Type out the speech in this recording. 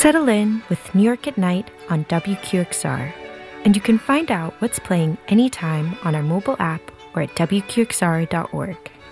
Settle in with New York at Night on WQXR, and you can find out what's playing anytime on our mobile app or at WQXR.org.